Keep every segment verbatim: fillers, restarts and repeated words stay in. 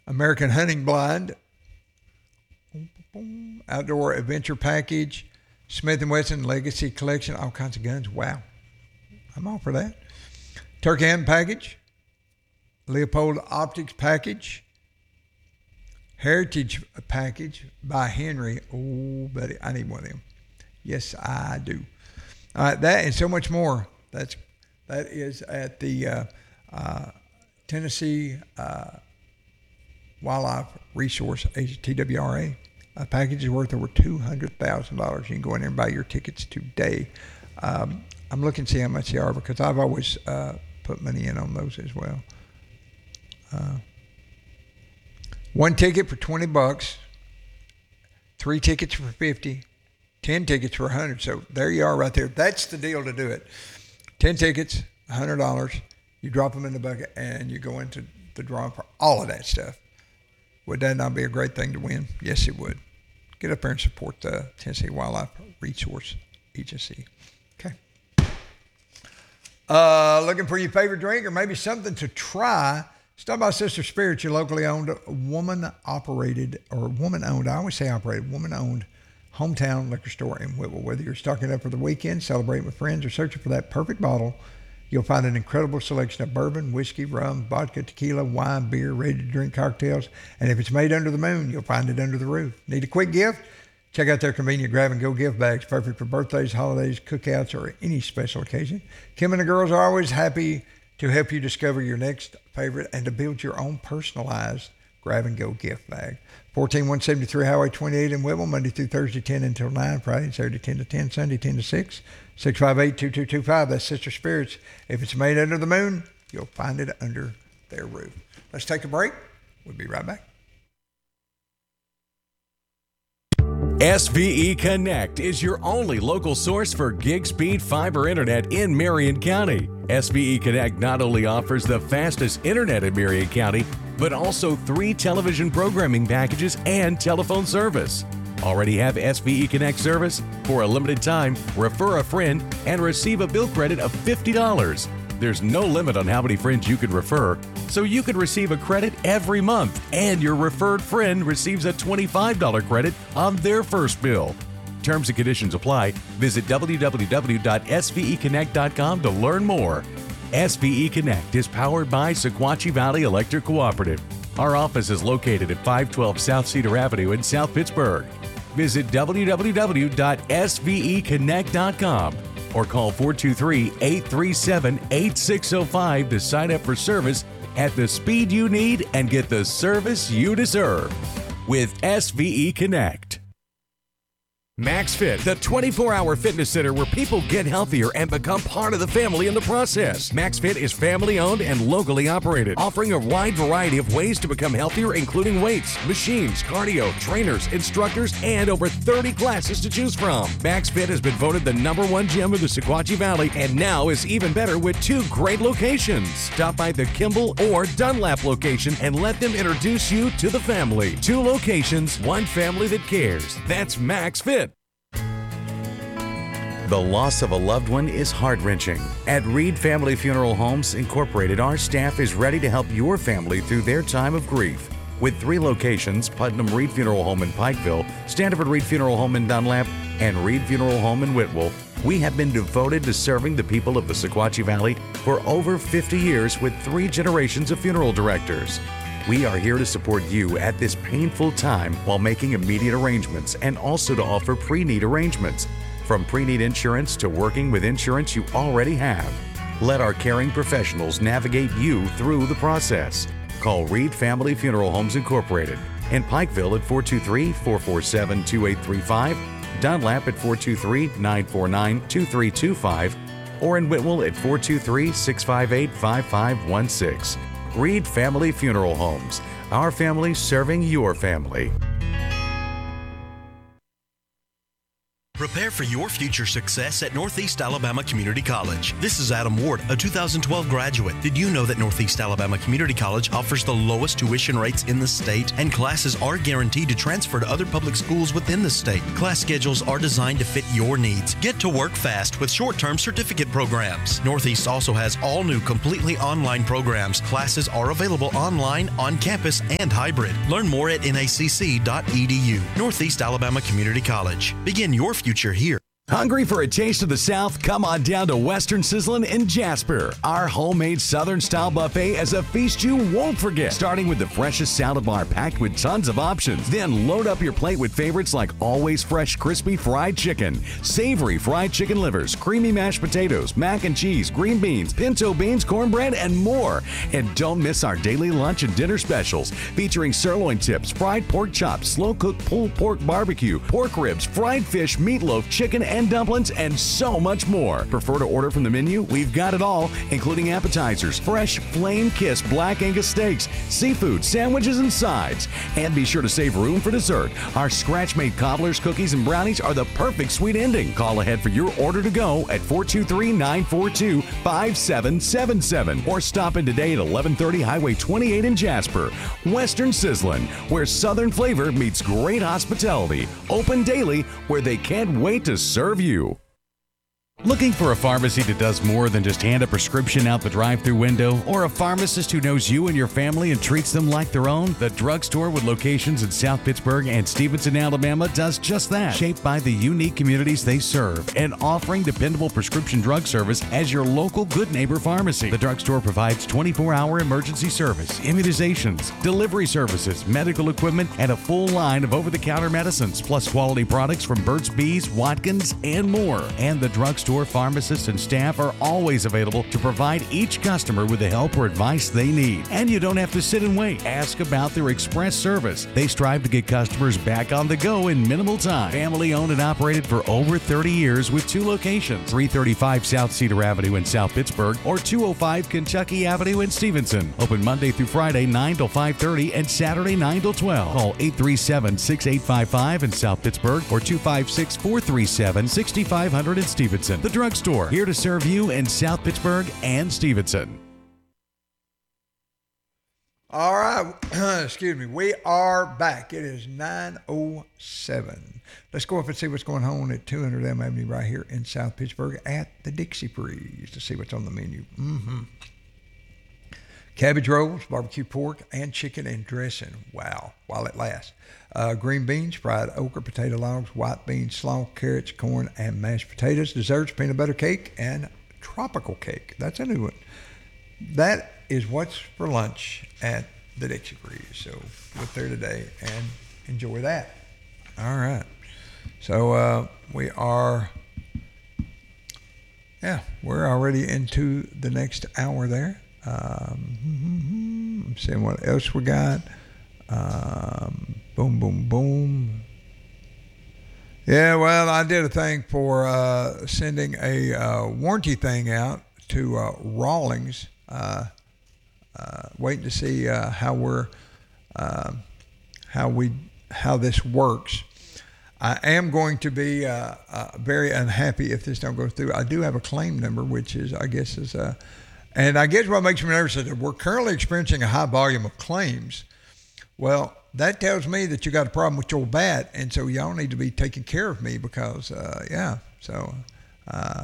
American Hunting Blind, Outdoor Adventure Package, Smith and Wesson Legacy Collection, all kinds of guns. Wow. I'm all for that. Turkey Hunting Package, Leopold Optics Package, Heritage Package by Henry. Oh, buddy, I need one of them. Yes, I do. All right, that and so much more. That's that is at the uh, uh, Tennessee uh, Wildlife Resource Agency, T W R A. A package is worth over two hundred thousand dollars. You can go in there and buy your tickets today. Um, I'm looking to see how much they are because I've always uh, put money in on those as well. Uh, one ticket for twenty bucks, three tickets for fifty, ten tickets for one hundred. So there you are right there. That's the deal to do it. ten tickets, one hundred dollars. You drop them in the bucket and you go into the drawing for all of that stuff. Would that not be a great thing to win? Yes, it would. Get up there and support the Tennessee Wildlife Resource Agency. Okay. Uh, looking for your favorite drink or maybe something to try? Stop by Sister Spirits, your locally owned, woman-operated, or woman-owned, I always say operated, woman-owned hometown liquor store in Whitwell. Whether you're stocking up for the weekend, celebrating with friends, or searching for that perfect bottle, you'll find an incredible selection of bourbon, whiskey, rum, vodka, tequila, wine, beer, ready-to-drink cocktails. And if it's made under the moon, you'll find it under the roof. Need a quick gift? Check out their convenient grab-and-go gift bags, perfect for birthdays, holidays, cookouts, or any special occasion. Kim and the girls are always happy to help you discover your next favorite and to build your own personalized grab-and-go gift bag. fourteen one seventy-three Highway twenty-eight in Whitwell, Monday through Thursday, ten until nine, Friday and Saturday, ten to ten, Sunday, ten to six. six five eight, two two two five. That's Sister Spirits. If it's made under the moon, you'll find it under their roof. Let's take a break. We'll be right back. S V E Connect is your only local source for gig speed fiber internet in Marion County. S V E Connect not only offers the fastest internet in Marion County, but also three television programming packages and telephone service. Already have S V E Connect service? For a limited time, refer a friend and receive a bill credit of fifty dollars. There's no limit on how many friends you can refer, so you can receive a credit every month, and your referred friend receives a twenty-five dollars credit on their first bill. Terms and conditions apply. Visit w w w dot s v e connect dot com to learn more. S V E Connect is powered by Sequatchie Valley Electric Cooperative. Our office is located at five twelve South Cedar Avenue in South Pittsburgh. Visit w w w dot s v e connect dot com or call four two three, eight three seven, eight six zero five to sign up for service at the speed you need and get the service you deserve with S V E Connect. MaxFit, the twenty-four hour fitness center where people get healthier and become part of the family in the process. MaxFit is family owned and locally operated, offering a wide variety of ways to become healthier, including weights, machines, cardio, trainers, instructors, and over thirty classes to choose from. MaxFit has been voted the number one gym of the Sequatchie Valley and now is even better with two great locations. Stop by the Kimball or Dunlap location and let them introduce you to the family. Two locations, one family that cares. That's MaxFit. The loss of a loved one is heart-wrenching. At Reed Family Funeral Homes Incorporated, our staff is ready to help your family through their time of grief. With three locations, Putnam Reed Funeral Home in Pikeville, Standiford Reed Funeral Home in Dunlap, and Reed Funeral Home in Whitwell, we have been devoted to serving the people of the Sequatchie Valley for over fifty years with three generations of funeral directors. We are here to support you at this painful time while making immediate arrangements and also to offer pre-need arrangements. From pre-need insurance to working with insurance you already have. Let our caring professionals navigate you through the process. Call Reed Family Funeral Homes Incorporated in Pikeville at four two three, four four seven, two eight three five, Dunlap at four two three, nine four nine, two three two five, or in Whitwell at four two three, six five eight, five five one six. Reed Family Funeral Homes. Our family serving your family. Prepare for your future success at Northeast Alabama Community College. This is Adam Ward, a two thousand twelve graduate. Did you know that Northeast Alabama Community College offers the lowest tuition rates in the state, and classes are guaranteed to transfer to other public schools within the state? Class schedules are designed to fit your needs. Get to work fast with short-term certificate programs. Northeast also has all new completely online programs. Classes are available online, on campus, and hybrid. Learn more at N A C C dot E D U. Northeast Alabama Community College. Begin your future here. Hungry for a taste of the South? Come on down to Western Sizzlin' in Jasper. Our homemade Southern-style buffet is a feast you won't forget. Starting with the freshest salad bar packed with tons of options. Then load up your plate with favorites like always fresh crispy fried chicken, savory fried chicken livers, creamy mashed potatoes, mac and cheese, green beans, pinto beans, cornbread, and more. And don't miss our daily lunch and dinner specials featuring sirloin tips, fried pork chops, slow-cooked pulled pork barbecue, pork ribs, fried fish, meatloaf, chicken, and and dumplings, and so much more. Prefer to order from the menu? We've got it all, including appetizers, fresh flame-kissed black Angus steaks, seafood, sandwiches, and sides. And be sure to save room for dessert. Our scratch-made cobblers, cookies, and brownies are the perfect sweet ending. Call ahead for your order to go at four two three, nine four two, five seven seven seven or stop in today at eleven thirty Highway twenty-eight in Jasper. Western Sizzlin', where Southern flavor meets great hospitality. Open daily, where they can't wait to serve you. Looking for a pharmacy that does more than just hand a prescription out the drive-thru window, or a pharmacist who knows you and your family and treats them like their own? The drugstore with locations in South Pittsburg and Stevenson, Alabama does just that. Shaped by the unique communities they serve and offering dependable prescription drug service as your local good neighbor pharmacy. The drugstore provides twenty-four hour emergency service, immunizations, delivery services, medical equipment, and a full line of over-the-counter medicines, plus quality products from Burt's Bees, Watkins, and more. And the drugstore pharmacists and staff are always available to provide each customer with the help or advice they need. And you don't have to sit and wait. Ask about their express service. They strive to get customers back on the go in minimal time. Family owned and operated for over thirty years with two locations, three thirty-five South Cedar Avenue in South Pittsburg or two oh five Kentucky Avenue in Stevenson. Open Monday through Friday nine till five thirty and Saturday nine till twelve. Call eight three seven, six eight five five in South Pittsburg or two five six, four three seven, six five zero zero in Stevenson. The Drugstore, here to serve you in South Pittsburg and Stevenson. All right, excuse me. We are back. It is nine oh seven. Let's go up and see what's going on at two hundred Elm Avenue right here in South Pittsburg at the Dixie Freeze to see what's on the menu. Mm-hmm. Cabbage rolls, barbecue pork, and chicken and dressing. Wow, while it lasts. Uh, green beans, fried okra, potato logs, white beans, slaw, carrots, corn, and mashed potatoes. Desserts, peanut butter cake, and tropical cake. That's a new one. That is what's for lunch at the Dixie Freeze. So get there today and enjoy that. All right. So uh, we are, yeah, we're already into the next hour there. Um, I'm seeing what else we got. Um, boom, boom, boom. Yeah, well, I did a thing for uh, sending a uh, warranty thing out to uh, Rawlings. Uh, uh, waiting to see uh, how we're, uh, how we, how this works. I am going to be uh, uh, very unhappy if this don't go through. I do have a claim number, which is, I guess, is uh, and I guess what makes me nervous is that we're currently experiencing a high volume of claims. Well, that tells me that you got a problem with your bat, and so y'all need to be taking care of me because, uh, yeah, so, uh,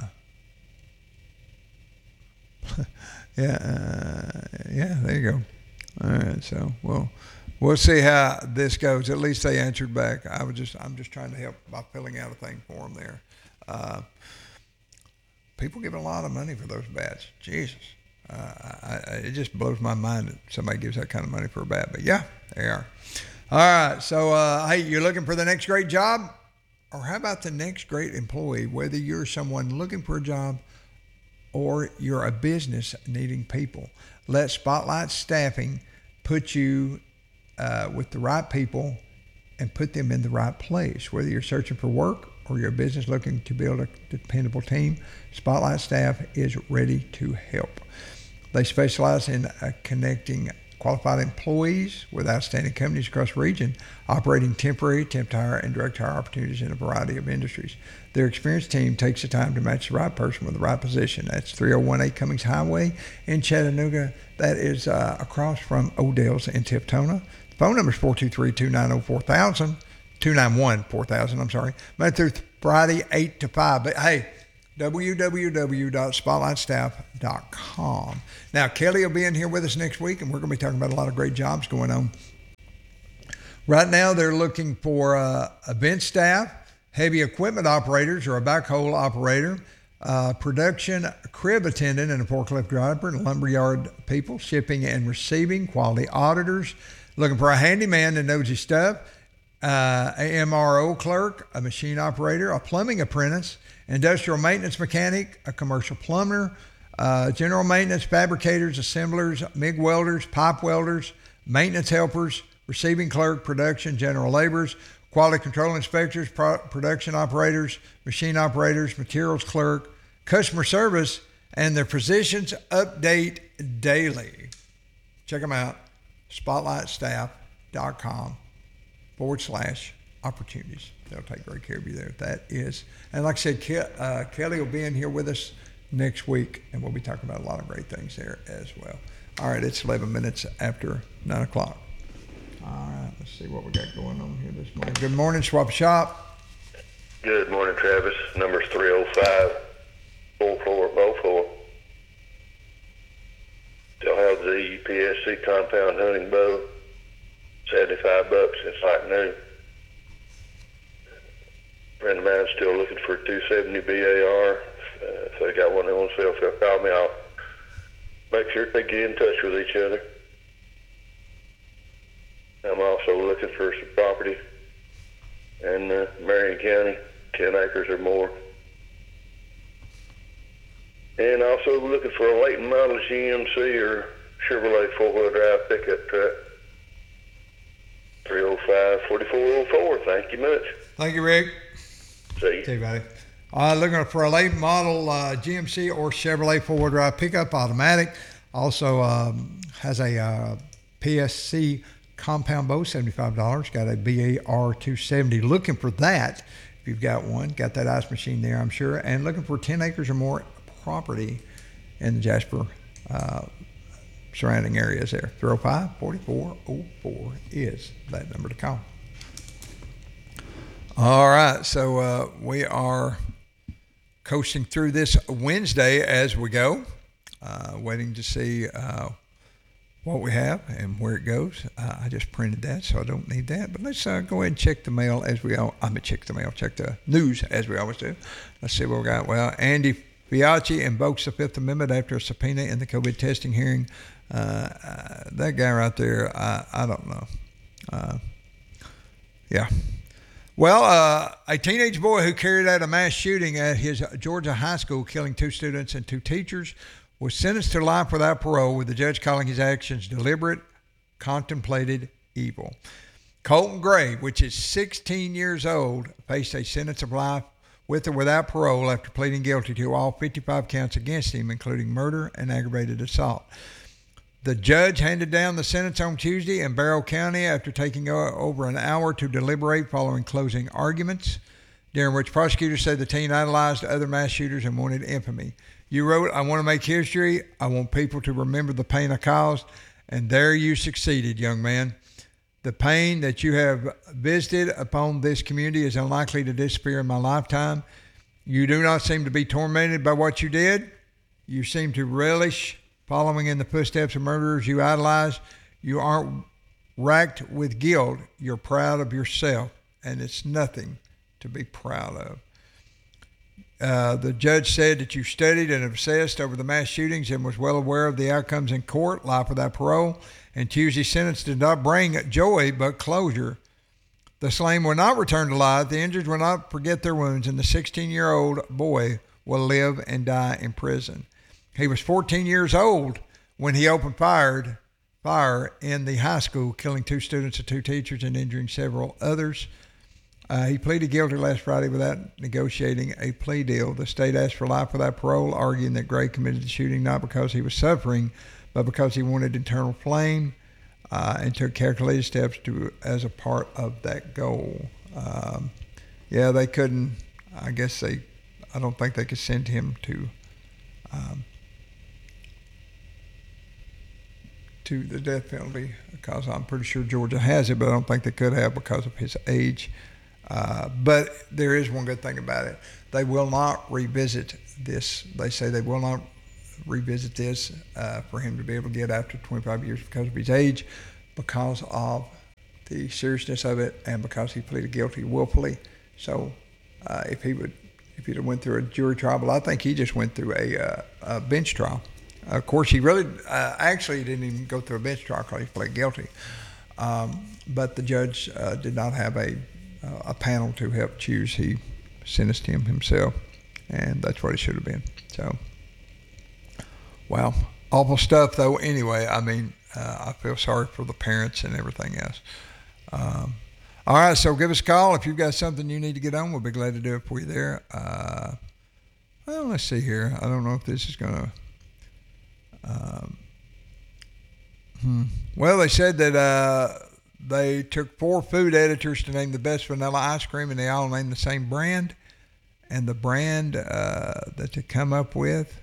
yeah, uh, yeah, there you go. All right, so we'll we'll see how this goes. At least they answered back. I was just I'm just trying to help by filling out a thing for them there. Uh, people give a lot of money for those bats. Jesus. Uh, I, I, it just blows my mind that somebody gives that kind of money for a bat. But yeah, they are. All right. So, uh, hey, you're looking for the next great job? Or how about the next great employee? Whether you're someone looking for a job or you're a business needing people, let Spotlight Staffing put you uh, with the right people and put them in the right place. Whether you're searching for work or you're a business looking to build a dependable team, Spotlight Staff is ready to help. They specialize in uh, connecting qualified employees with outstanding companies across the region, operating temporary, temp to hire, and direct hire opportunities in a variety of industries. Their experienced team takes the time to match the right person with the right position. That's three oh one eight Cummings Highway in Chattanooga. That is uh, across from Odell's in Tiptona. The phone number is four two three, two nine zero, four thousand, two nine one, four thousand, I'm sorry. Monday through Friday, eight to five. But hey, w w w dot spotlight staff dot com. Now, Kelly will be in here with us next week, and we're going to be talking about a lot of great jobs going on. Right now, they're looking for uh, event staff, heavy equipment operators or a backhoe operator, uh, production crib attendant and a forklift driver, and lumberyard people, shipping and receiving, quality auditors, looking for a handyman that knows his stuff, uh, a M R O clerk, a machine operator, a plumbing apprentice, industrial maintenance mechanic, a commercial plumber, uh, general maintenance fabricators, assemblers, M I G welders, pipe welders, maintenance helpers, receiving clerk, production, general laborers, quality control inspectors, pro- production operators, machine operators, materials clerk, customer service, and their positions update daily. Check them out, spotlight staff dot com forward slash opportunities. They'll take great care of you there. That is, and like I said, Ke- uh, Kelly will be in here with us next week, and we'll be talking about a lot of great things there as well. All right, it's eleven minutes after nine o'clock. All right, let's see what we got going on here this morning. Good morning, Swap Shop. Good morning, Travis. Number's three oh five, four four oh four. Still have the P S C compound hunting bow, seventy-five bucks. It's like new. Friend of mine's still looking for a two seventy B A R. Uh, if they got one on sale, if they'll call me, I'll make sure they get in touch with each other. I'm also looking for some property in uh, Marion County, ten acres or more. And also looking for a late model G M C or Chevrolet four-wheel drive pickup truck. three oh five, four four oh four. Thank you much. Thank you, Rick. See you. See you, buddy. Uh, looking for a late model uh, G M C or Chevrolet four-wheel drive pickup automatic. Also um, has a uh, P S C compound bow, seventy-five dollars. Got a B A R two seventy. Looking for that if you've got one. Got that ice machine there, I'm sure. And looking for ten acres or more property in the Jasper uh, surrounding areas there. three oh five, four four oh four is that number to call. All right, so uh, we are coasting through this Wednesday as we go, uh, waiting to see uh, what we have and where it goes. Uh, I just printed that, so I don't need that. But let's uh, go ahead and check the mail as we all. I'm gonna check the mail, check the news as we always do. Let's see what we got. Well, Andy Fiacci invokes the Fifth Amendment after a subpoena in the COVID testing hearing. Uh, uh, that guy right there, I, I don't know. Uh, yeah. Well, uh, a teenage boy who carried out a mass shooting at his Georgia high school, killing two students and two teachers, was sentenced to life without parole, with the judge calling his actions deliberate, contemplated evil. Colton Gray, which is sixteen years old, faced a sentence of life with or without parole after pleading guilty to all fifty-five counts against him, including murder and aggravated assault. The judge handed down the sentence on Tuesday in Barrow County after taking over an hour to deliberate following closing arguments, during which prosecutors said the teen idolized other mass shooters and wanted infamy. You wrote, "I want to make history. I want people to remember the pain I caused." And there you succeeded, young man. The pain that you have visited upon this community is unlikely to disappear in my lifetime. You do not seem to be tormented by what you did. You seem to relish following in the footsteps of murderers you idolize. You aren't racked with guilt. You're proud of yourself, and it's nothing to be proud of. Uh, the judge said that you studied and obsessed over the mass shootings and was well aware of the outcomes in court, life without parole, and Tuesday's sentence did not bring joy but closure. The slain will not return to life, the injured will not forget their wounds, and the sixteen-year-old boy will live and die in prison. He was fourteen years old when he opened fired, fire in the high school, killing two students and two teachers and injuring several others. Uh, he pleaded guilty last Friday without negotiating a plea deal. The state asked for life without parole, arguing that Gray committed the shooting not because he was suffering, but because he wanted internal flame. uh, and took calculated steps to as a part of that goal. Um, yeah, they couldn't. I guess they. I don't think they could send him to. Um, to the death penalty because I'm pretty sure Georgia has it, but I don't think they could have because of his age. Uh, but there is one good thing about it. They will not revisit this. They say they will not revisit this uh, for him to be able to get after twenty-five years because of his age, because of the seriousness of it, and because he pleaded guilty willfully. So uh, if he would, if he'd have went through a jury trial, well, I think he just went through a, uh, a bench trial. Uh, of course, he really uh, actually didn't even go through a bench trial because he pled guilty. Um, but the judge uh, did not have a uh, a panel to help choose. He sentenced him himself, and that's what it should have been. So, wow, awful stuff though. Anyway, I mean, uh, I feel sorry for the parents and everything else. Um, all right, so give us a call if you've got something you need to get on. We'll be glad to do it for you there. Uh, well, let's see here. I don't know if this is going to. Um, hmm. Well, they said that uh, they took four food editors to name the best vanilla ice cream, and they all named the same brand. And the brand uh, that they come up with,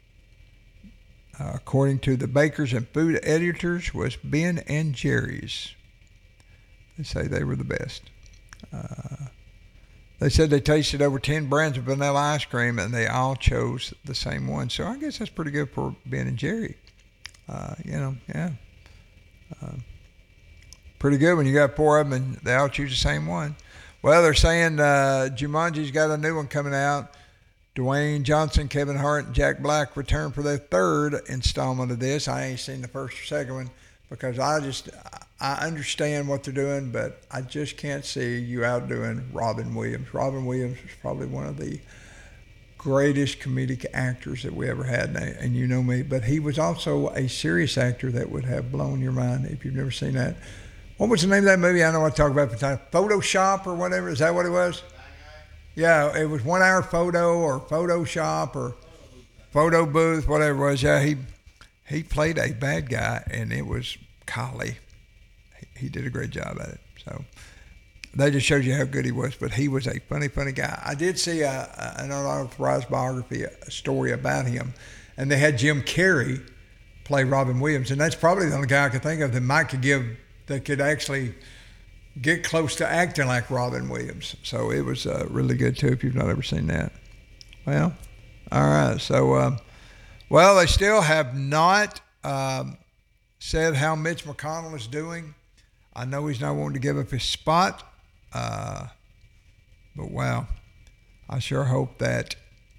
uh, according to the bakers and food editors, was Ben and Jerry's. They say they were the best. Uh, they said they tasted over ten brands of vanilla ice cream, and they all chose the same one. So I guess that's pretty good for Ben and Jerry. Uh, you know, yeah. Uh, pretty good when you got four of them and they all choose the same one. Well, they're saying uh, Jumanji's got a new one coming out. Dwayne Johnson, Kevin Hart, and Jack Black return for their third installment of this. I ain't seen the first or second one because I just I understand what they're doing, but I just can't see you outdoing Robin Williams. Robin Williams was probably one of the greatest comedic actors that we ever had, and you know me, but he was also a serious actor that would have blown your mind if you've never seen that. What was the name of that movie? I know I talk about it for time. Photoshop or whatever. Is that what it was? Yeah, it was One Hour Photo or Photoshop or Photo Booth, whatever it was. Yeah, he he played a bad guy, and it was golly. He did a great job at it. So that just shows you how good he was. But he was a funny, funny guy. I did see a, a, an unauthorized biography, a story about him, and they had Jim Carrey play Robin Williams, and that's probably the only guy I could think of that Mike could give that could actually get close to acting like Robin Williams. So it was uh, really good too. If you've not ever seen that, well, all right. So, um, well, they still have not um, said how Mitch McConnell is doing. I know he's not wanting to give up his spot, uh, but wow, I sure hope that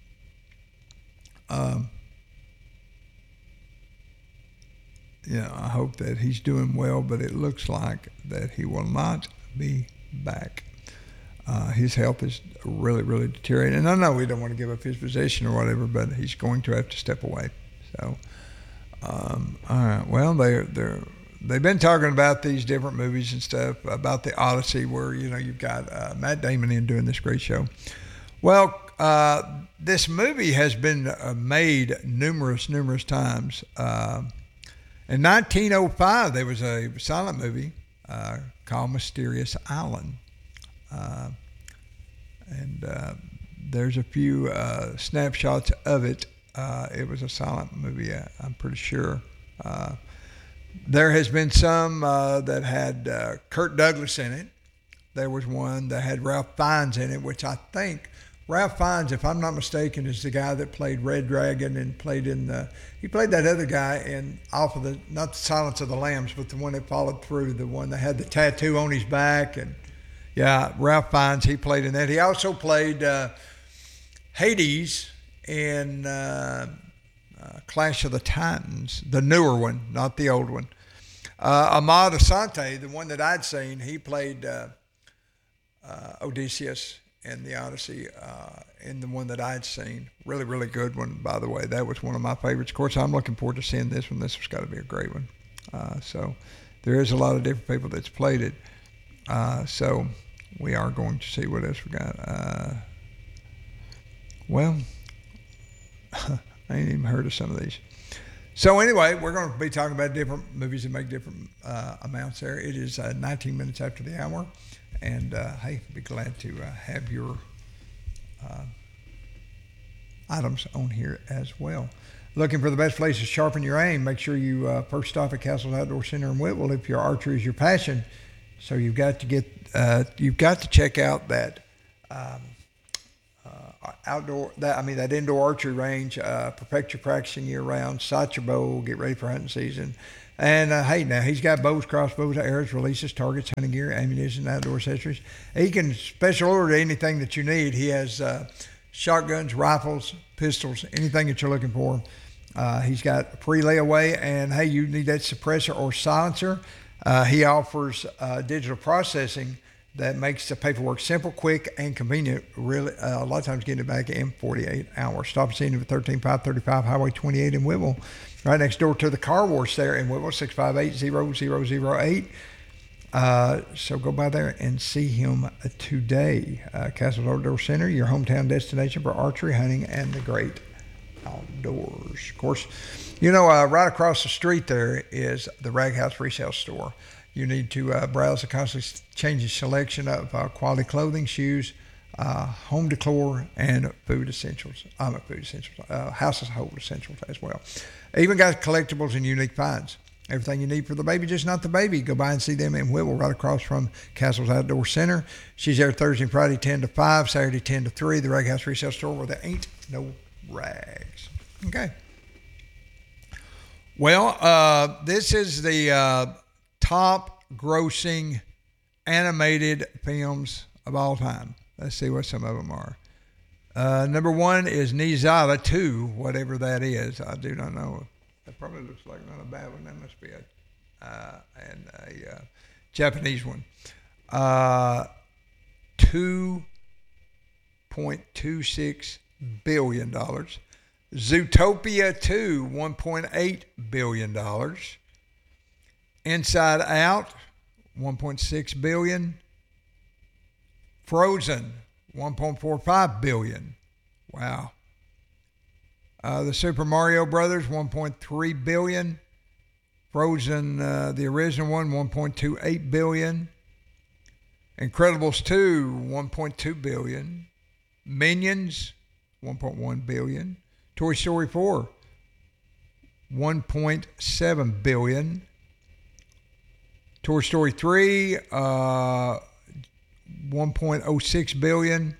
um, yeah, I hope that he's doing well, but it looks like that he will not be back. Uh, his health is really, really deteriorating, and I know we don't want to give up his position or whatever, but he's going to have to step away. So, um, all right, well, they're they're. They've been talking about these different movies and stuff, about the Odyssey, where, you know, you've got uh, Matt Damon in doing this great show. Well, uh, this movie has been uh, made numerous, numerous times. Uh, in nineteen oh five, there was a silent movie uh, called Mysterious Island. Uh, and uh, there's a few uh, snapshots of it. Uh, it was a silent movie, I'm pretty sure. Uh, There has been some uh, that had uh, Kirk Douglas in it. There was one that had Ralph Fiennes in it, which I think Ralph Fiennes, if I'm not mistaken, is the guy that played Red Dragon and played in the. He played that other guy in off of the not the Silence of the Lambs, but the one that followed through, the one that had the tattoo on his back, and yeah, Ralph Fiennes. He played in that. He also played uh, Hades in. Uh, Uh, Clash of the Titans, the newer one, not the old one. Uh, Ahmad Asante, the one that I'd seen, he played uh, uh, Odysseus in the Odyssey, uh, in the one that I'd seen. Really, really good one, by the way. That was one of my favorites. Of course, I'm looking forward to seeing this one. This has got to be a great one. Uh, so there is a lot of different people that's played it. Uh, so we are going to see what else we got. Uh, well... I ain't even heard of some of these. So anyway, we're going to be talking about different movies that make different uh, amounts there. It is uh, nineteen minutes after the hour. And, uh, hey, be glad to uh, have your uh, items on here as well. Looking for the best place to sharpen your aim, make sure you uh, first stop at Castles Outdoor Center in Whitwell if your archery is your passion. So you've got to get, uh, you've got to check out that um, uh, outdoor, that I mean that indoor archery range. Uh, perfect your practicing year round. Sight your bow. Get ready for hunting season. And uh, hey, now he's got bows, crossbows, arrows, releases, targets, hunting gear, ammunition, outdoor accessories. He can special order anything that you need. He has uh, shotguns, rifles, pistols, anything that you're looking for. Uh, he's got free layaway, and hey, you need that suppressor or silencer. Uh, he offers uh, digital processing that makes the paperwork simple, quick, and convenient. Really, uh, a lot of times getting it back in forty-eight hours. Stop and see him at thirteen five thirty-five Highway twenty-eight in Whitwell. Right next door to the car wash there in Whitwell, six five eight, zero zero zero eight. Uh, so go by there and see him today. Uh, Castles Outdoor Center, your hometown destination for archery, hunting, and the great outdoors. Of course, you know, uh, right across the street there is the Rag House Resale Store. You need to uh, browse a constantly changing selection of uh, quality clothing, shoes, uh, home decor, and food essentials. I'm um, food essentials, uh, household essentials as well. Even got collectibles and unique finds. Everything you need for the baby, just not the baby. Go by and see them in Whitwell, right across from Castles Outdoor Center. She's there Thursday and Friday, ten to five, Saturday, ten to three. The Rag House Resale Store where there ain't no rags. Okay. Well, uh, this is the uh, top grossing animated films of all time. Let's see what some of them are. Uh, number one is Nizada two, whatever that is. I do not know. That probably looks like not a bad one. That must be a, uh, and a uh, Japanese one. Uh, two point two six billion dollars. Zootopia two, one point eight billion dollars. Inside Out, one point six billion dollars. Frozen, one point four five billion dollars. Wow. Uh, the Super Mario Brothers, one point three billion dollars. Frozen, uh, the original one, one point two eight billion dollars. Incredibles two, one point two billion dollars. Minions, one point one billion dollars. Toy Story four, one point seven billion dollars. Toy Story three, uh, one point oh six billion dollars.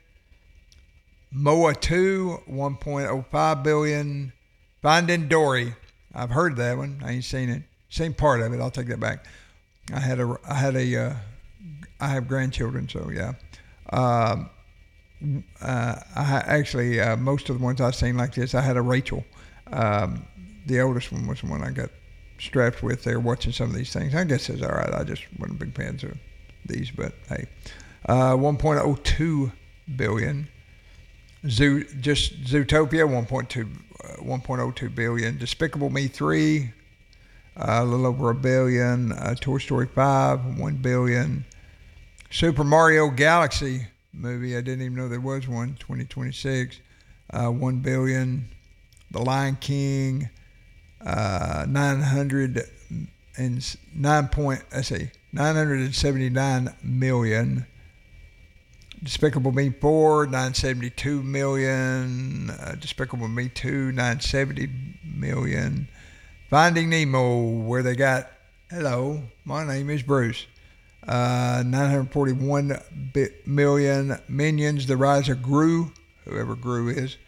M O A two, one point oh five billion dollars. Finding Dory, I've heard that one. I ain't seen it. Seen part of it. I'll take that back. I had a, I had a, uh, I have grandchildren, so yeah. Um, uh, I actually uh, most of the ones I've seen like this, I had a Rachel. Um, the oldest one was the one I got strapped with there watching some of these things. I guess it's all right. I just wasn't big fans of these, but hey, uh, one point oh two billion. Zoo, just Zootopia, one point two, uh, one point oh two billion. Despicable Me three, uh, a little over a billion. Uh, Toy Story five, one billion. Super Mario Galaxy movie, I didn't even know there was one. twenty twenty-six, uh, one billion. The Lion King, uh, nine hundred and nine point. Let's see, nine hundred seventy-nine million. Despicable Me four, nine hundred seventy-two million. Uh, Despicable Me two, nine hundred seventy million. Finding Nemo, where they got, hello, my name is Bruce, uh, nine hundred forty-one million. Minions, The Rise of Gru, whoever Gru is,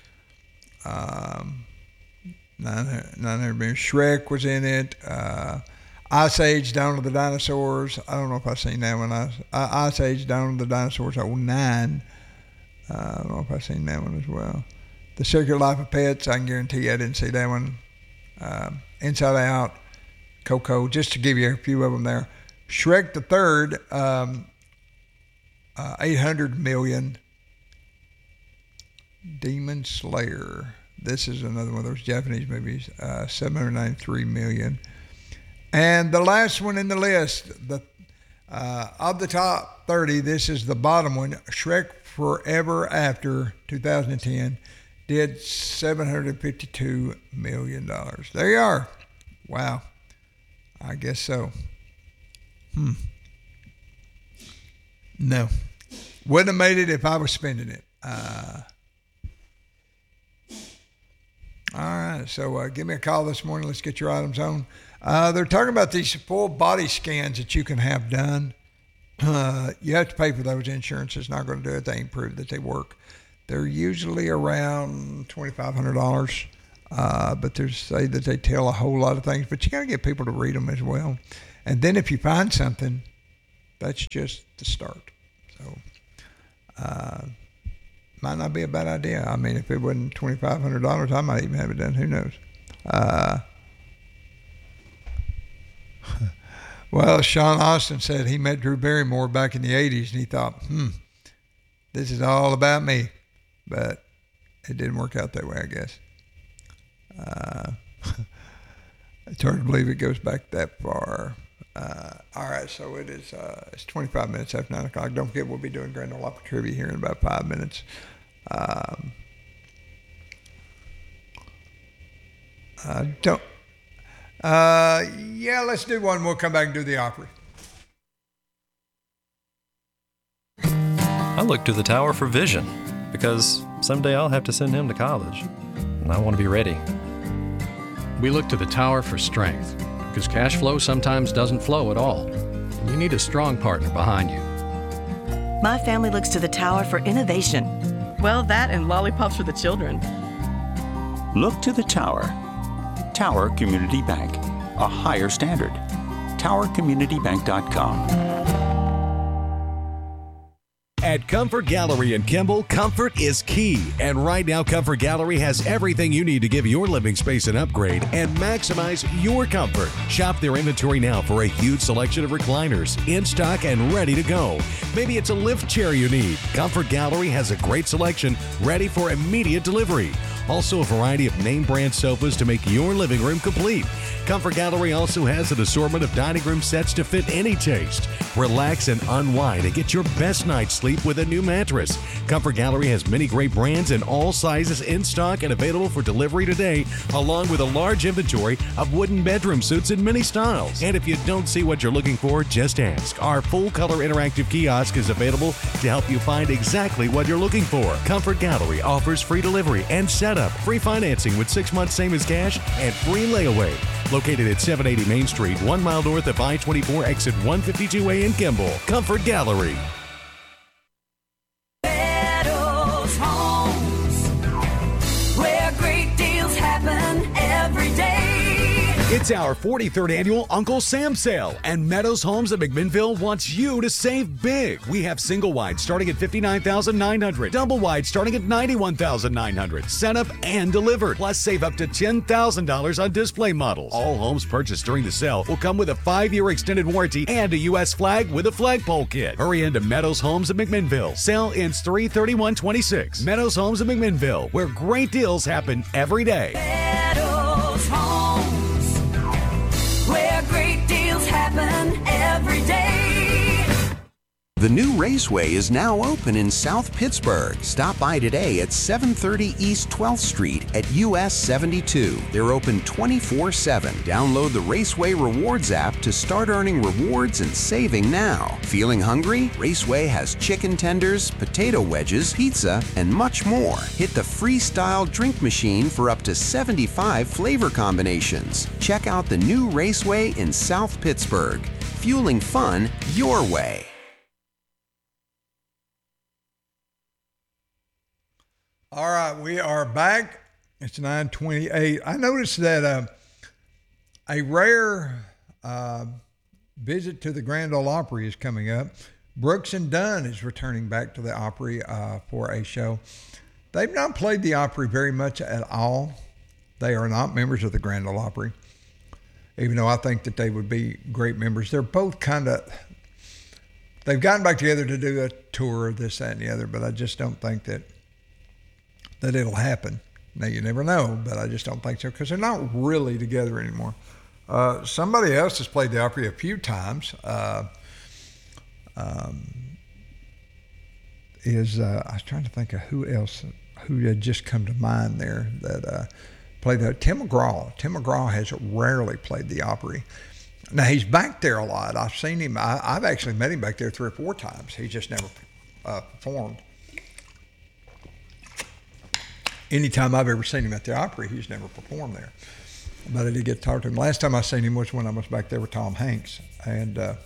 um, nine hundred million. Shrek was in it. Uh, Ice Age, Dawn of the Dinosaurs. I don't know if I've seen that one. I, Ice Age, Dawn of the Dinosaurs, oh nine. Uh, I don't know if I've seen that one as well. The Secret Life of Pets, I can guarantee you I didn't see that one. Uh, Inside Out, Coco, just to give you a few of them there. Shrek the Third, um, uh, eight hundred million. Demon Slayer. This is another one of those Japanese movies, uh, seven hundred ninety-three million. And the last one in the list, the uh, of the top thirty, this is the bottom one. Shrek Forever After, two thousand ten, did seven hundred fifty-two million dollars. There you are. Wow. I guess so. Hmm. No. Wouldn't have made it if I was spending it. Uh, all right. So uh, give me a call this morning. Let's get your items on. Uh, they're talking about these full body scans that you can have done. Uh, you have to pay for those. Insurance is not going to do it. They ain't proved that they work. They're usually around twenty-five hundred dollars. Uh, but they say that they tell a whole lot of things, but you got to get people to read them as well. And then if you find something, that's just the start. So, uh, might not be a bad idea. I mean, if it wasn't twenty-five hundred dollars, I might even have it done. Who knows? Uh, well, Sean Austin said he met Drew Barrymore back in the eighties, and he thought, hmm, this is all about me. But it didn't work out that way, I guess. Uh, it's hard to believe it goes back that far. Uh, all right, so it is. Uh, it's twenty-five minutes after nine o'clock. Don't forget, we'll be doing Grand Ole Opry trivia here in about five minutes. Um, uh, don't. Uh, yeah, let's do one. We'll come back and do the Opry. I look to the tower for vision because someday I'll have to send him to college, and I want to be ready. We look to the tower for strength because cash flow sometimes doesn't flow at all. And you need a strong partner behind you. My family looks to the tower for innovation. Well, that and lollipops for the children. Look to the tower. Tower Community Bank, a higher standard. tower community bank dot com. At Comfort Gallery in Kimball, comfort is key. And right now, Comfort Gallery has everything you need to give your living space an upgrade and maximize your comfort. Shop their inventory now for a huge selection of recliners in stock and ready to go. Maybe it's a lift chair you need. Comfort Gallery has a great selection ready for immediate delivery. Also, a variety of name brand sofas to make your living room complete. Comfort Gallery also has an assortment of dining room sets to fit any taste. Relax and unwind and get your best night's sleep with a new mattress. Comfort Gallery has many great brands in all sizes in stock and available for delivery today, along with a large inventory of wooden bedroom suits in many styles. And if you don't see what you're looking for, just ask. Our full-color interactive kiosk is available to help you find exactly what you're looking for. Comfort Gallery offers free delivery and setup, free financing with six months same as cash, and free layaway. Located at seven eighty Main Street, one mile north of I twenty-four, exit one fifty-two A in Kimball. Comfort Gallery. Meadows Homes, where great deals happen every day. It's our forty-third annual Uncle Sam sale, and Meadows Homes of McMinnville wants you to save big. We have single wide starting at fifty-nine thousand nine hundred dollars, double wide starting at ninety-one thousand nine hundred dollars, set up and delivered. Plus, save up to ten thousand dollars on display models. All homes purchased during the sale will come with a five-year extended warranty and a U S flag with a flagpole kit. Hurry into Meadows Homes of McMinnville. Sale ends three thirty-one twenty-six. Meadows Homes of McMinnville, where great deals happen every day. Meadows Homes, where great deals happen every day. The new Raceway is now open in South Pittsburgh. Stop by today at seven thirty East twelfth Street at U S seventy-two. They're open twenty-four seven. Download the Raceway Rewards app to start earning rewards and saving now. Feeling hungry? Raceway has chicken tenders, potato wedges, pizza, and much more. Hit the freestyle drink machine for up to seventy-five flavor combinations. Check out the new Raceway in South Pittsburgh. Fueling fun your way. All right, we are back. It's nine twenty-eight. I noticed that uh, a rare uh, visit to the Grand Ole Opry is coming up. Brooks and Dunn is returning back to the Opry uh, for a show. They've not played the Opry very much at all. They are not members of the Grand Ole Opry, even though I think that they would be great members. They're both kind of, they've gotten back together to do a tour of this, that, and the other, but I just don't think that that it'll happen. Now, you never know, but I just don't think so because they're not really together anymore. Uh, somebody else has played the Opry a few times. Uh, um, is uh, I was trying to think of who else, who had just come to mind there that uh, play the Tim McGraw. Tim McGraw has rarely played the Opry. Now, he's back there a lot. I've seen him. I, I've actually met him back there three or four times. He just never uh, performed. Anytime I've ever seen him at the Opry, he's never performed there. But I did get to talk to him. Last time I seen him was when I was back there with Tom Hanks and uh,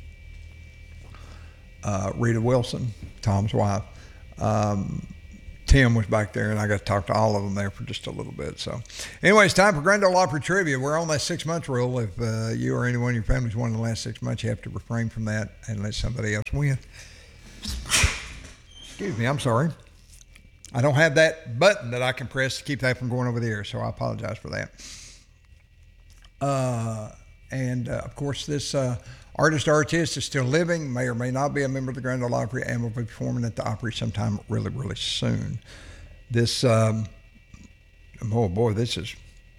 uh, Rita Wilson, Tom's wife. Um, Tim was back there, and I got to talk to all of them there for just a little bit. So, anyway, it's time for Grand Ole Opry Trivia. We're on that six-month rule. If uh, you or anyone in your family's won in the last six months, you have to refrain from that and let somebody else win. Excuse me, I'm sorry. I don't have that button that I can press to keep that from going over the air, so I apologize for that. Uh, and, uh, of course, this uh, artist artist is still living, may or may not be a member of the Grand Ole Opry, and will be performing at the Opry sometime really, really soon. This, um, oh boy, this is,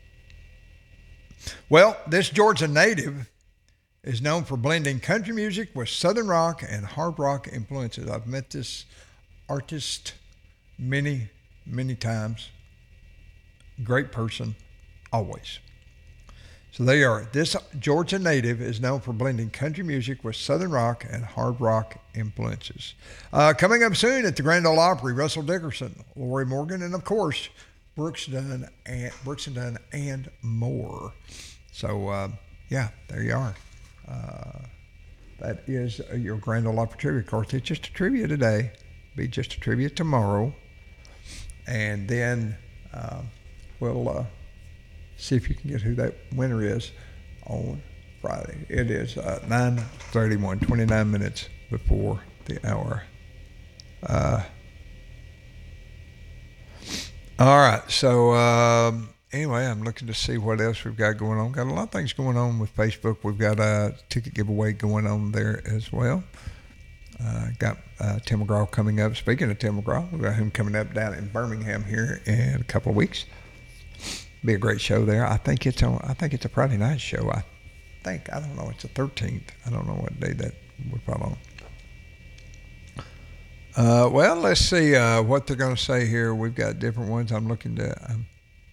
well, this Georgia native is known for blending country music with Southern rock and hard rock influences. I've met this artist many, many times. Great person, always. So they are. This Georgia native is known for blending country music with Southern rock and hard rock influences. Uh, coming up soon at the Grand Ole Opry, Russell Dickerson, Lori Morgan, and of course, Brooks Dunn and Brooks and Dunn and more. So uh, yeah, there you are. Uh, that is your Grand Ole Opry trivia. Of course, it's just a trivia today. Be just a trivia tomorrow, and then uh, we'll. Uh, See if you can get who that winner is on Friday. It is uh, nine thirty-one, twenty-nine minutes before the hour. Uh, all right. So um, anyway, I'm looking to see what else we've got going on. Got a lot of things going on with Facebook. We've got a ticket giveaway going on there as well. Uh, got uh, Tim McGraw coming up. Speaking of Tim McGraw, we've got him coming up down in Birmingham here in a couple of weeks. Be a great show there. I think it's on. I think it's a Friday night show. I think I don't know. It's the thirteenth. I don't know what day that would fall on. Uh, well, let's see uh, what they're going to say here. We've got different ones. I'm looking to. Um,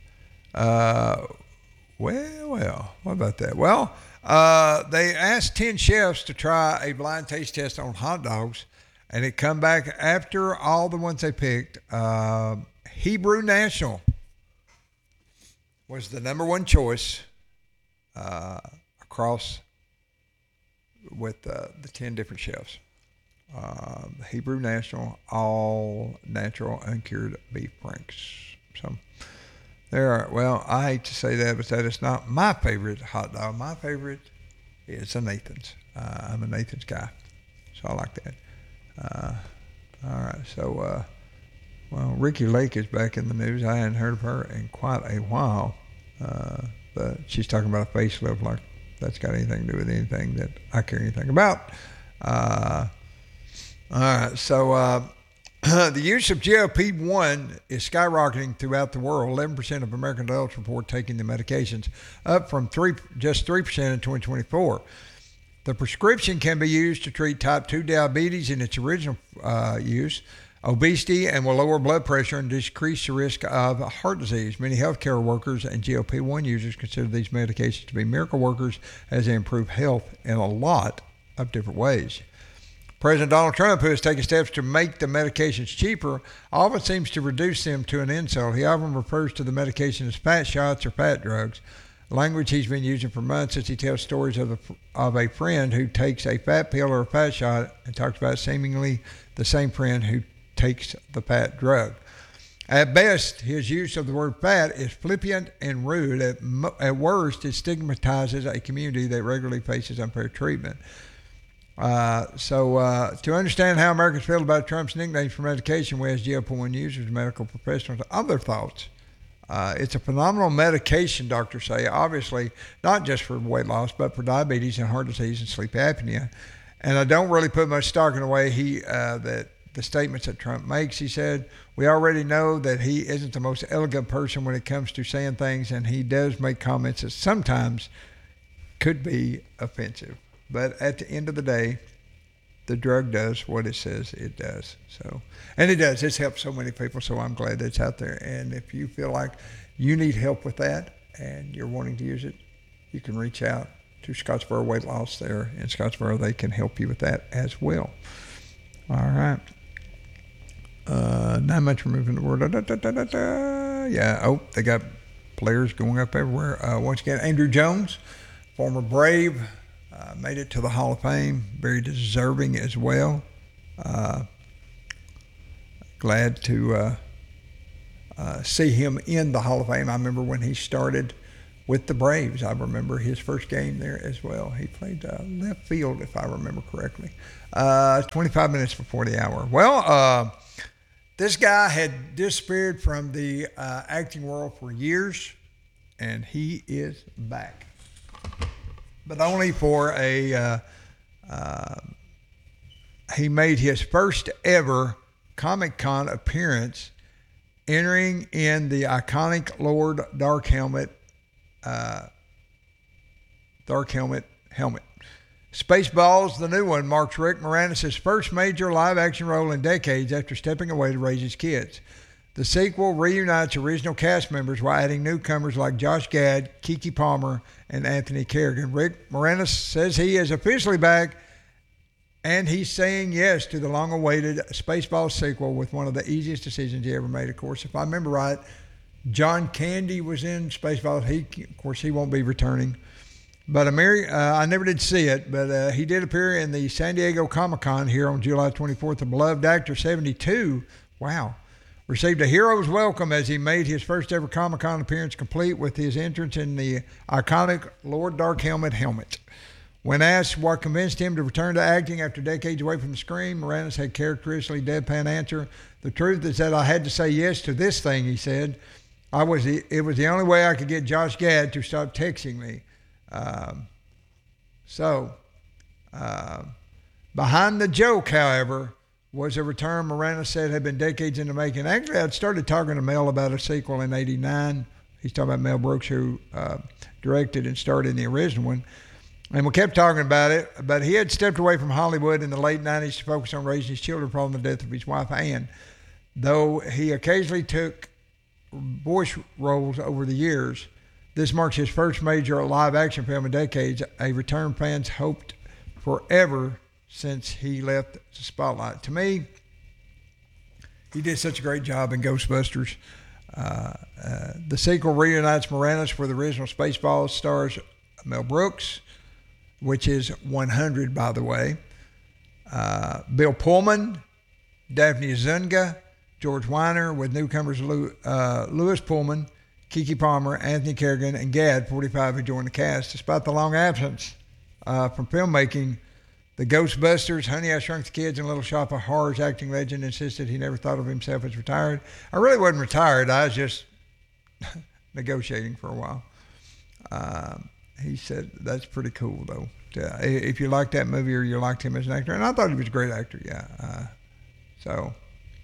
uh, well, well, what about that? Well, uh, they asked ten chefs to try a blind taste test on hot dogs, and it come back after all the ones they picked. Uh, Hebrew National was the number one choice uh, across with uh, the ten different chefs. Uh, the Hebrew National, all natural, uncured beef franks. So there are, well, I hate to say that, but that is not my favorite hot dog. My favorite is a Nathan's. Uh, I'm a Nathan's guy, so I like that. Uh, all right, so, uh, well, Ricky Lake is back in the news. I hadn't heard of her in quite a while. Uh, but she's talking about a facelift like that's got anything to do with anything that I care anything about. Uh, all right, so uh, the use of G L P one is skyrocketing throughout the world. eleven percent of American adults report taking the medications, up from three, just three percent in twenty twenty-four. The prescription can be used to treat type two diabetes in its original uh, use, obesity, and will lower blood pressure and decrease the risk of heart disease. Many healthcare workers and G L P one users consider these medications to be miracle workers as they improve health in a lot of different ways. President Donald Trump, who has taken steps to make the medications cheaper, often seems to reduce them to an insult. He often refers to the medication as fat shots or fat drugs, language he's been using for months as he tells stories of a, of a friend who takes a fat pill or a fat shot and talks about seemingly the same friend who takes the fat drug. At best, his use of the word fat is flippant and rude. At, mo- at worst, it stigmatizes a community that regularly faces unfair treatment. Uh, so uh, to understand how Americans feel about Trump's nicknames for medication, we asked G L P one users, medical professionals, other thoughts. Uh, it's a phenomenal medication, doctors say, obviously not just for weight loss, but for diabetes and heart disease and sleep apnea. And I don't really put much stock in the way he uh, that the statements that Trump makes. He said, we already know that he isn't the most elegant person when it comes to saying things, and he does make comments that sometimes could be offensive. But at the end of the day, the drug does what it says it does. So, and it does. It's helped so many people. So I'm glad that it's out there. And if you feel like you need help with that and you're wanting to use it, you can reach out to Scottsboro Weight Loss there in Scottsboro. They can help you with that as well. All right. Uh, not much removing the word. Da, da, da, da, da, da. Yeah. Oh, they got players going up everywhere. Uh, once again, Andrew Jones, former Brave, uh, made it to the Hall of Fame. Very deserving as well. Uh, glad to uh, uh, see him in the Hall of Fame. I remember when he started with the Braves. I remember his first game there as well. He played uh, left field, if I remember correctly. Uh, twenty-five minutes before the hour. Well, uh, this guy had disappeared from the uh, acting world for years, and he is back. But only for a, uh, uh, he made his first ever Comic-Con appearance, entering in the iconic Lord Dark Helmet, uh, Dark Helmet helmet. Spaceballs, the new one, marks Rick Moranis' first major live-action role in decades after stepping away to raise his kids. The sequel reunites original cast members while adding newcomers like Josh Gad, Keke Palmer, and Anthony Kerrigan. Rick Moranis says he is officially back, and he's saying yes to the long-awaited Spaceballs sequel with one of the easiest decisions he ever made. Of course, if I remember right, John Candy was in Spaceballs. He, of course, he won't be returning. But Ameri- uh, I never did see it, but uh, he did appear in the San Diego Comic-Con here on July twenty-fourth. The beloved actor, seventy-two, wow, received a hero's welcome as he made his first ever Comic-Con appearance, complete with his entrance in the iconic Lord Dark Helmet helmet. When asked what convinced him to return to acting after decades away from the screen, Moranis had characteristically deadpan answer. The truth is that I had to say yes to this thing, he said. I was the, it was the only way I could get Josh Gad to stop texting me. Um, so, uh, behind the joke, however, was a return Moranis said had been decades in the making. Actually, I'd started talking to Mel about a sequel in eighty-nine. He's talking about Mel Brooks, who uh, directed and starred in the original one. And we kept talking about it, but he had stepped away from Hollywood in the late nineties to focus on raising his children following the death of his wife, Anne. Though he occasionally took voice roles over the years, this marks his first major live-action film in decades, a return fans hoped forever since he left the spotlight. To me, he did such a great job in Ghostbusters. Uh, uh, the sequel reunites Moranis with the original Spaceballs, stars Mel Brooks, which is one hundred, by the way, uh, Bill Pullman, Daphne Zuniga, George Weiner, with newcomers Lou, uh, Louis Pullman, Keke Palmer, Anthony Kerrigan, and Gad, forty-five, who joined the cast. Despite the long absence uh, from filmmaking, the Ghostbusters, Honey, I Shrunk the Kids, and Little Shop of Horrors acting legend insisted he never thought of himself as retired. I really wasn't retired. I was just negotiating for a while. Um, he said, that's pretty cool, though. Uh, if you liked that movie or you liked him as an actor, and I thought he was a great actor, yeah. Uh, so,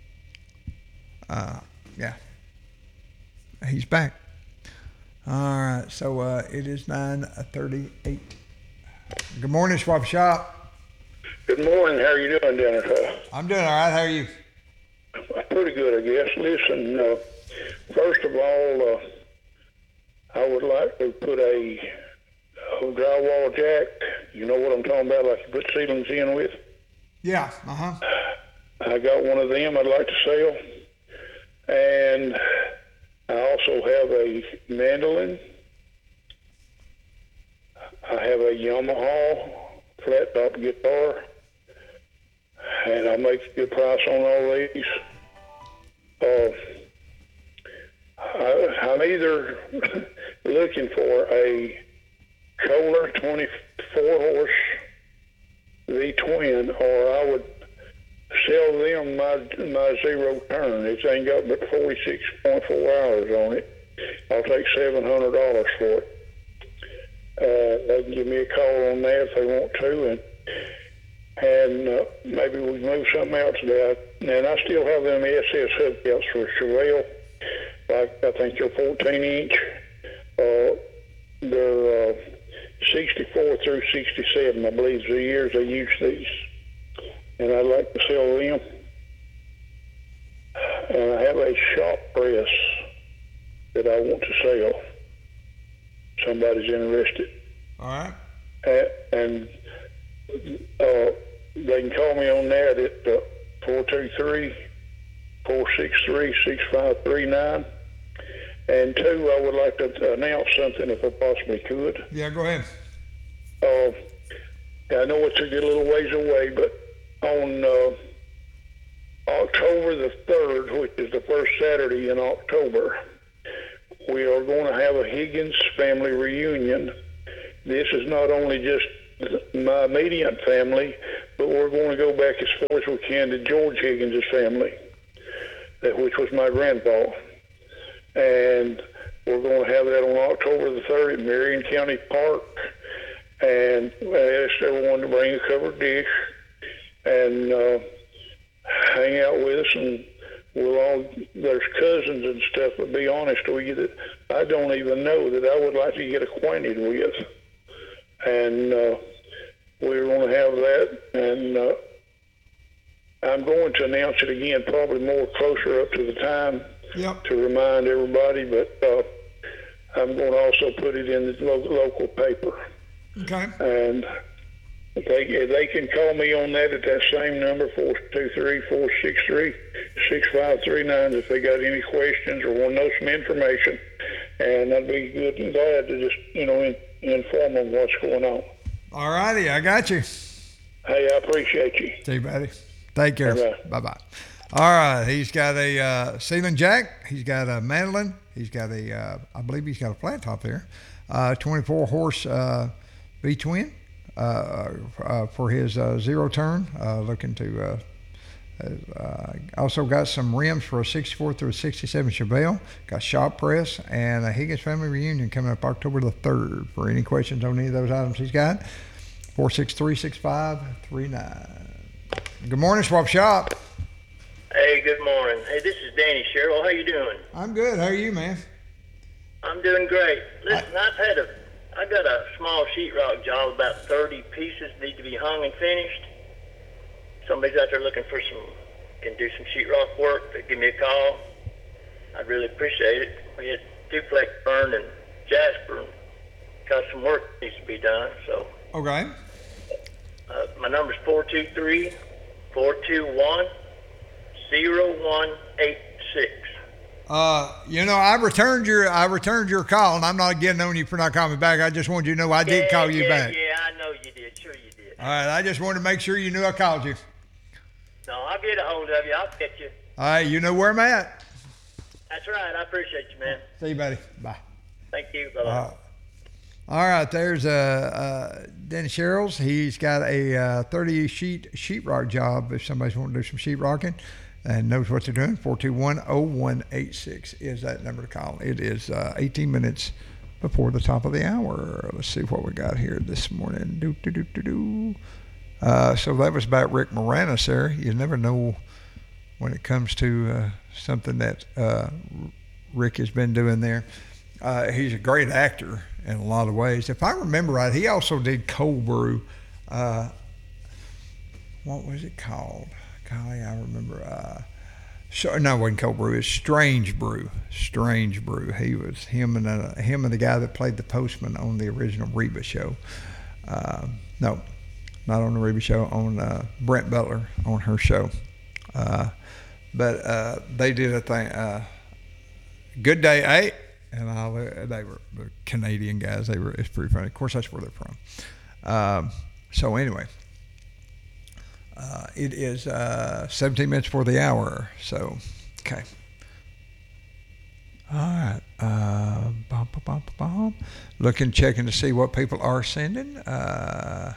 uh, yeah. He's back. All right, so uh, it is nine thirty-eight. Good morning, Swap Shop. Good morning. How are you doing, Dennis? I'm doing all right. How are you? Pretty good, I guess. Listen, uh, first of all, uh, I would like to put a, a drywall jack. You know what I'm talking about, like you put ceilings in with? Yeah, uh-huh. I got one of them I'd like to sell. And I also have a mandolin. I have a Yamaha flat top guitar, and I'll make a good price on all these. Uh, I, I'm either looking for a Kohler twenty-four horse V-twin, or I would sell them my my zero turn. It ain't got but forty-six point four hours on it. I'll take seven hundred dollars for it. Uh, they can give me a call on that if they want to, and and uh, maybe we move something else down. And I still have them S S hubcaps for Chevelle, like I think they're fourteen inch. Uh, they're uh, sixty-four through sixty-seven, I believe, the years they use these. and I'd like to sell them. And I have a shop press that I want to sell. Somebody's interested. All right. And, and uh, they can call me on that at uh, four two three, four six three, six five three nine. And two, I would like to announce something if I possibly could. Yeah, go ahead. Uh, I know it's a good little ways away, but on uh, October the third, which is the first Saturday in October, we are going to have a Higgins family reunion. This is not only just my immediate family, but we're going to go back as far as we can to George Higgins' family, which was my grandpa. And we're going to have that on October the third at Marion County Park. And I asked everyone to bring a covered dish and uh, hang out with us. And we'll all, there's cousins and stuff, but be honest with you, that I don't even know that I would like to get acquainted with. And uh, we're going to have that. And uh, I'm going to announce it again, probably more closer up to the time. Yep. To remind everybody, but uh, I'm going to also put it in the lo- local paper. Okay. And they they can call me on that at that same number, four two three, four six three, six five three nine, if they got any questions or want to know some information. And I'd be good and glad to just, you know, in, inform them what's going on. All righty, I got you. Hey, I appreciate you. See you, buddy. Take care. Bye-bye. Bye-bye. All right, he's got a uh, ceiling jack. He's got a mandolin. He's got a, uh, I believe he's got a flat top there. Uh, twenty-four horse uh, V-twin uh, uh, for his uh, zero turn. Uh, looking to uh, uh, also got some rims for a sixty-four through a sixty-seven Chevelle. Got shop press and a Higgins family reunion coming up October the third. For any questions on any of those items he's got, four six three, six five three nine. Good morning, Swap Shop. Hey, good morning. Hey, this is Danny Sherrill. How you doing? I'm good. How are you, man? I'm doing great. Listen, I, I've had a, I got a small sheetrock job, about thirty pieces need to be hung and finished. Somebody's out there looking for some, can do some sheetrock work, they give me a call. I'd really appreciate it. We had duplex burned in Jasper, and got some work that needs to be done. So. Okay. Uh, my number's four two three, four two one, zero one eight six. Uh, you know, I returned your I returned your call, and I'm not getting on you for not calling me back. I just wanted you to know I did yeah, call you yeah, back. Yeah, I know you did. Sure you did. All right, I just wanted to make sure you knew I called you. No, I'll get a hold of you. I'll get you. All right, you know where I'm at. That's right. I appreciate you, man. See you, buddy. Bye. Thank you. Bye-bye. Uh, all right, there's uh, uh, Dennis Sherrills. He's got a uh, thirty sheet sheetrock job if somebody's wanting to do some sheetrocking and knows what they're doing. four two one, zero one eight six is that number to call. It is uh, eighteen minutes before the top of the hour. Let's see what we got here this morning. Do, do, do, do, do. Uh, so that was about Rick Moranis there. You never know when it comes to uh, something that uh, Rick has been doing there. Uh, he's a great actor in a lot of ways. If I remember right, he also did Cold Brew. Uh, what was it called? Golly, I remember. Uh, so, no, it wasn't Cold Brew. It was Strange Brew. Strange Brew. He was him and uh, him and the guy that played the postman on the original Reba show. Uh, no, not on the Reba show. On uh, Brent Butler on her show. Uh, but uh, they did a thing. Uh, Good Day Eight. And all they were the Canadian guys. They were. It's pretty funny. Of course, that's where they're from. Um, so anyway, uh, it is uh, seventeen minutes for the hour. So, okay. All right. Uh, bum, bum, bum, bum. Looking, checking to see what people are sending. Uh,